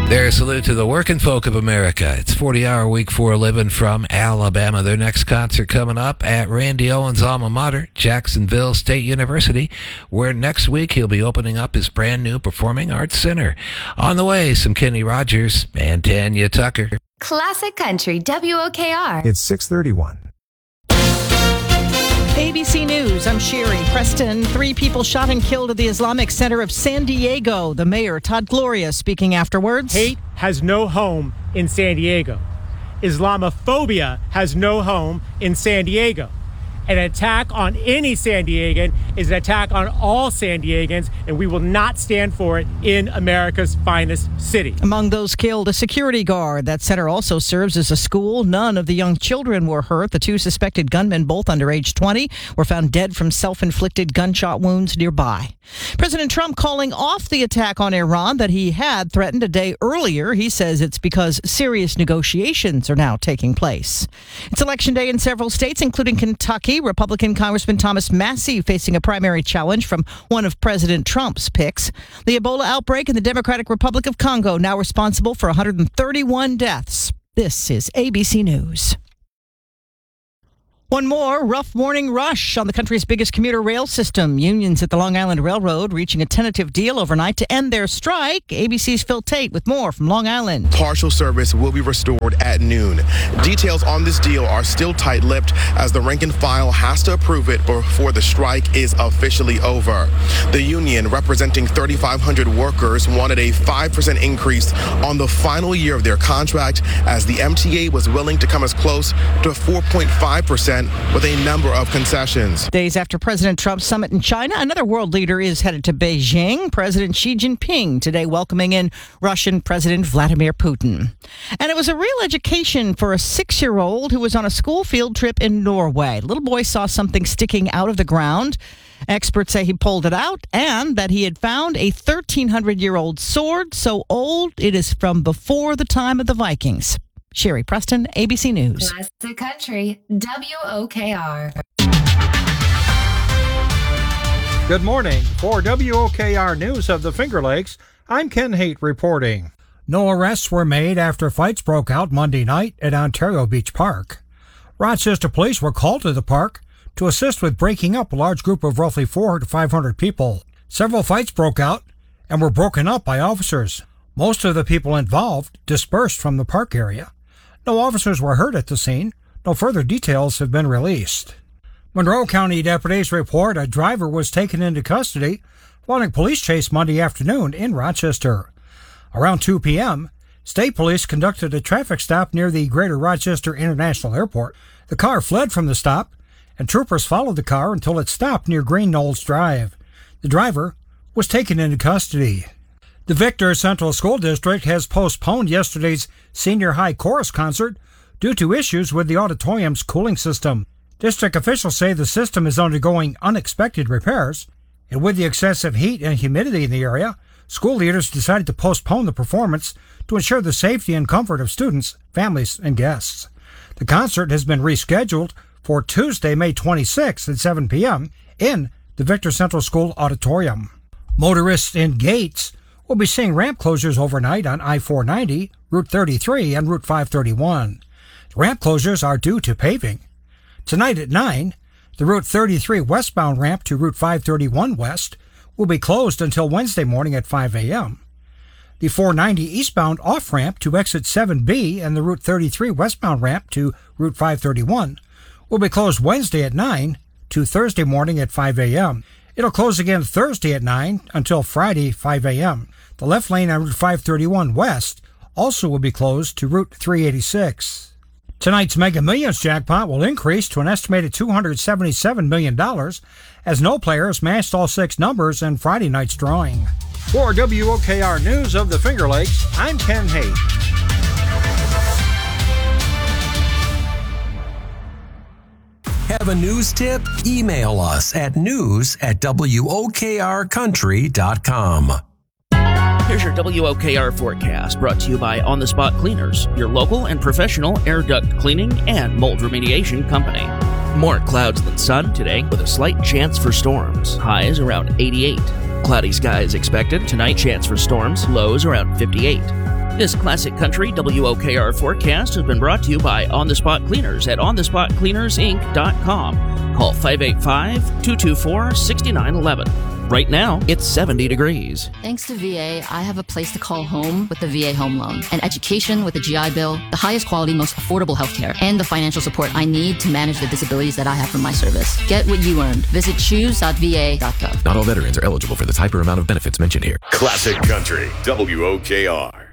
Their salute to the working folk of America. It's 40-hour week for a living from Alabama. Their next concert coming up at Randy Owens' alma mater, Jacksonville State University, where next week he'll be opening up his brand new Performing Arts Center. On the way, some Kenny Rogers and Tanya Tucker. Classic Country, WOKR. It's 6:31. ABC News, I'm Sherry Preston. 3 people shot and killed at the Islamic Center of San Diego. The mayor, Todd Gloria, speaking afterwards. Hate has no home in San Diego. Islamophobia has no home in San Diego. An attack on any San Diegan is an attack on all San Diegans, and we will not stand for it in America's finest city. Among those killed, a security guard. That center also serves as a school. None of the young children were hurt. The 2 suspected gunmen, both under age 20, were found dead from self-inflicted gunshot wounds nearby. President Trump calling off the attack on Iran that he had threatened a day earlier. He says it's because serious negotiations are now taking place. It's election day in several states, including Kentucky. Republican Congressman Thomas Massie facing a primary challenge from one of President Trump's picks. The Ebola outbreak in the Democratic Republic of Congo now responsible for 131 deaths. This is ABC News. One more rough morning rush on the country's biggest commuter rail system. Unions at the Long Island Railroad reaching a tentative deal overnight to end their strike. ABC's Phil Tate with more from Long Island. Partial service will be restored at noon. Details on this deal are still tight-lipped as the rank and file has to approve it before the strike is officially over. The union, representing 3,500 workers, wanted a 5% increase on the final year of their contract, as the MTA was willing to come as close to 4.5% with a number of concessions. Days after President Trump's summit in China, another world leader is headed to Beijing. President Xi Jinping today welcoming in Russian President Vladimir Putin. And it was a real education for a 6-year-old who was on a school field trip in Norway. The little boy saw something sticking out of the ground. Experts say he pulled it out and that he had found a 1,300-year-old sword so old it is from before the time of the Vikings. Sherry Preston, ABC News. Classic Country, WOKR. Good morning. For WOKR News of the Finger Lakes, I'm Ken Haight reporting. No arrests were made after fights broke out Monday night at Ontario Beach Park. Rochester police were called to the park to assist with breaking up a large group of roughly 400 to 500 people. Several fights broke out and were broken up by officers. Most of the people involved dispersed from the park area. No officers were hurt at the scene. No further details have been released. Monroe County deputies report a driver was taken into custody following police chase Monday afternoon in Rochester. Around 2 p.m., state police conducted a traffic stop near the Greater Rochester International Airport. The car fled from the stop, and troopers followed the car until it stopped near Green Knolls Drive. The driver was taken into custody. The Victor Central School District has postponed yesterday's senior high chorus concert due to issues with the auditorium's cooling system. District officials say the system is undergoing unexpected repairs, and with the excessive heat and humidity in the area, school leaders decided to postpone the performance to ensure the safety and comfort of students, families, and guests. The concert has been rescheduled for Tuesday, May 26th at 7 p.m. in the Victor Central School Auditorium. Motorists in Gates will be seeing ramp closures overnight on I-490, Route 33, and Route 531. The ramp closures are due to paving. Tonight at 9, the Route 33 westbound ramp to Route 531 west will be closed until Wednesday morning at 5 a.m. The 490 eastbound off-ramp to exit 7B and the Route 33 westbound ramp to Route 531 will be closed Wednesday at 9 to Thursday morning at 5 a.m. It'll close again Thursday at 9 until Friday 5 a.m. The left lane on Route 531 west also will be closed to Route 386. Tonight's Mega Millions jackpot will increase to an estimated $277 million as no players matched all 6 numbers in Friday night's drawing. For WOKR News of the Finger Lakes, I'm Ken Haight. Have a news tip? Email us at news@wokrcountry.com. Here's your WOKR forecast, brought to you by On the Spot Cleaners, your local and professional air duct cleaning and mold remediation company. More clouds than sun today, with a slight chance for storms. Highs around 88. Cloudy skies expected. Tonight, chance for storms. Lows around 58. This Classic Country WOKR forecast has been brought to you by On The Spot Cleaners at onthespotcleanersinc.com. Call 585-224-6911. Right now, it's 70 degrees. Thanks to VA, I have a place to call home with the VA Home Loan, an education with the GI Bill, the highest quality, most affordable healthcare, and the financial support I need to manage the disabilities that I have from my service. Get what you earned. Visit choose.va.gov. Not all veterans are eligible for the type or amount of benefits mentioned here. Classic Country, WOKR.